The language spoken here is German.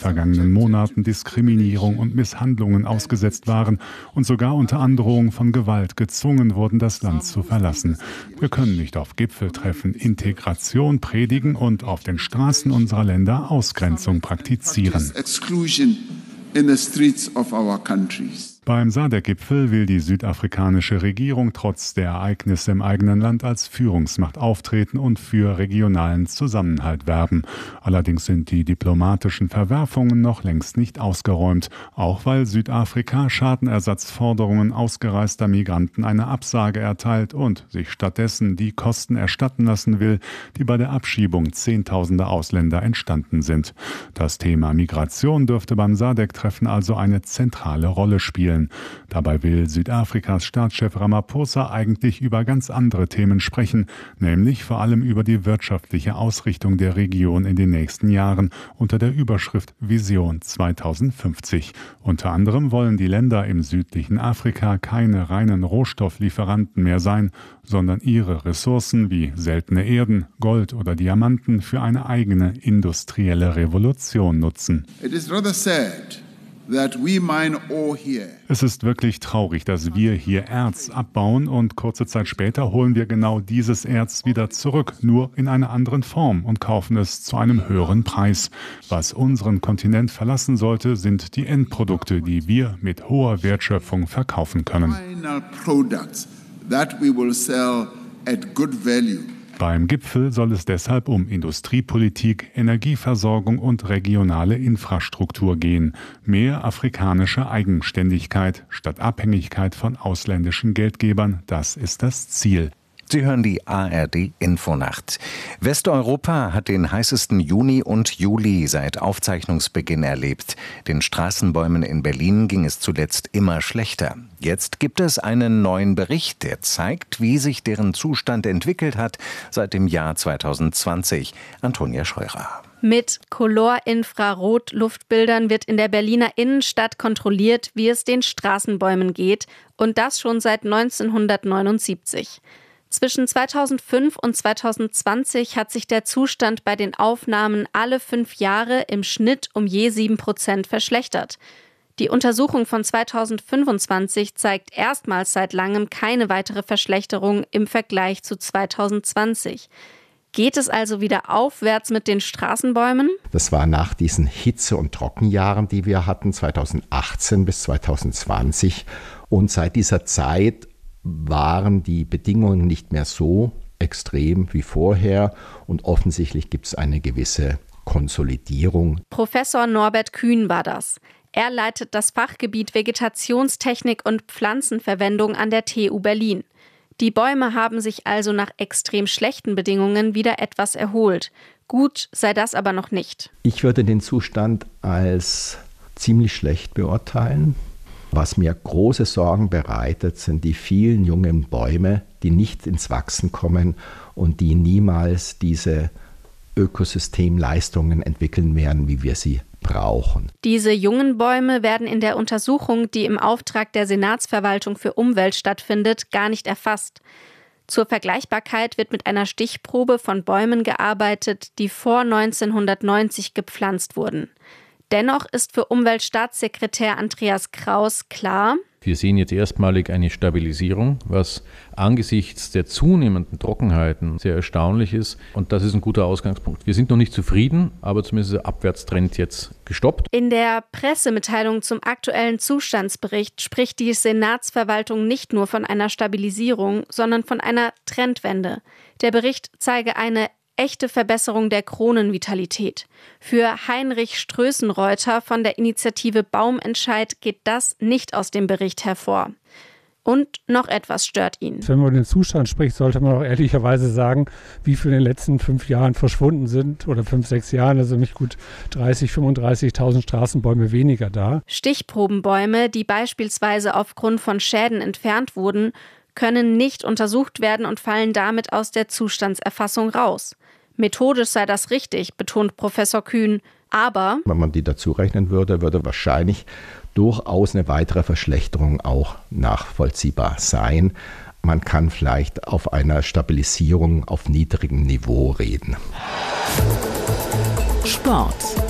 vergangenen Monaten Diskriminierung und Misshandlungen ausgesetzt waren und sogar unter Androhung von Gewalt gezwungen wurden, das Land zu verlassen. Wir können nicht auf Gipfeltreffen Integration predigen und auf den Straßen unserer Länder Ausgrenzung praktizieren. Beim SADC-Gipfel will die südafrikanische Regierung trotz der Ereignisse im eigenen Land als Führungsmacht auftreten und für regionalen Zusammenhalt werben. Allerdings sind die diplomatischen Verwerfungen noch längst nicht ausgeräumt, auch weil Südafrika Schadenersatzforderungen ausgereister Migranten eine Absage erteilt und sich stattdessen die Kosten erstatten lassen will, die bei der Abschiebung Zehntausender Ausländer entstanden sind. Das Thema Migration dürfte beim SADC-Treffen also eine zentrale Rolle spielen. Dabei will Südafrikas Staatschef Ramaphosa eigentlich über ganz andere Themen sprechen, nämlich vor allem über die wirtschaftliche Ausrichtung der Region in den nächsten Jahren unter der Überschrift Vision 2050. Unter anderem wollen die Länder im südlichen Afrika keine reinen Rohstofflieferanten mehr sein, sondern ihre Ressourcen wie seltene Erden, Gold oder Diamanten für eine eigene industrielle Revolution nutzen. Es ist wirklich traurig, dass wir hier Erz abbauen und kurze Zeit später holen wir genau dieses Erz wieder zurück, nur in einer anderen Form und kaufen es zu einem höheren Preis. Was unseren Kontinent verlassen sollte, sind die Endprodukte, die wir mit hoher Wertschöpfung verkaufen können. Beim Gipfel soll es deshalb um Industriepolitik, Energieversorgung und regionale Infrastruktur gehen. Mehr afrikanische Eigenständigkeit statt Abhängigkeit von ausländischen Geldgebern, das ist das Ziel. Sie hören die ARD-Infonacht. Westeuropa hat den heißesten Juni und Juli seit Aufzeichnungsbeginn erlebt. Den Straßenbäumen in Berlin ging es zuletzt immer schlechter. Jetzt gibt es einen neuen Bericht, der zeigt, wie sich deren Zustand entwickelt hat seit dem Jahr 2020. Antonia Scheurer. Mit Color-Infrarot-Luftbildern wird in der Berliner Innenstadt kontrolliert, wie es den Straßenbäumen geht. Und das schon seit 1979. Zwischen 2005 und 2020 hat sich der Zustand bei den Aufnahmen alle 5 Jahre im Schnitt um je 7% verschlechtert. Die Untersuchung von 2025 zeigt erstmals seit langem keine weitere Verschlechterung im Vergleich zu 2020. Geht es also wieder aufwärts mit den Straßenbäumen? Das war nach diesen Hitze- und Trockenjahren, die wir hatten, 2018 bis 2020. Und seit dieser Zeit waren die Bedingungen nicht mehr so extrem wie vorher und offensichtlich gibt es eine gewisse Konsolidierung. Professor Norbert Kühn war das. Er leitet das Fachgebiet Vegetationstechnik und Pflanzenverwendung an der TU Berlin. Die Bäume haben sich also nach extrem schlechten Bedingungen wieder etwas erholt. Gut sei das aber noch nicht. Ich würde den Zustand als ziemlich schlecht beurteilen. Was mir große Sorgen bereitet, sind die vielen jungen Bäume, die nicht ins Wachsen kommen und die niemals diese Ökosystemleistungen entwickeln werden, wie wir sie brauchen. Diese jungen Bäume werden in der Untersuchung, die im Auftrag der Senatsverwaltung für Umwelt stattfindet, gar nicht erfasst. Zur Vergleichbarkeit wird mit einer Stichprobe von Bäumen gearbeitet, die vor 1990 gepflanzt wurden. Dennoch ist für Umweltstaatssekretär Andreas Kraus klar: Wir sehen jetzt erstmalig eine Stabilisierung, was angesichts der zunehmenden Trockenheiten sehr erstaunlich ist. Und das ist ein guter Ausgangspunkt. Wir sind noch nicht zufrieden, aber zumindest ist der Abwärtstrend jetzt gestoppt. In der Pressemitteilung zum aktuellen Zustandsbericht spricht die Senatsverwaltung nicht nur von einer Stabilisierung, sondern von einer Trendwende. Der Bericht zeige eine echte Verbesserung der Kronenvitalität. Für Heinrich Strößenreuter von der Initiative Baumentscheid geht das nicht aus dem Bericht hervor. Und noch etwas stört ihn. Wenn man über den Zustand spricht, sollte man auch ehrlicherweise sagen, wie viele in den letzten 5 Jahren verschwunden sind oder 5, 6 Jahren, also nicht gut 30.000, 35.000 Straßenbäume weniger da. Stichprobenbäume, die beispielsweise aufgrund von Schäden entfernt wurden, können nicht untersucht werden und fallen damit aus der Zustandserfassung raus. Methodisch sei das richtig, betont Professor Kühn, aber wenn man die dazu rechnen würde, würde wahrscheinlich durchaus eine weitere Verschlechterung auch nachvollziehbar sein. Man kann vielleicht auf einer Stabilisierung auf niedrigem Niveau reden. Sport.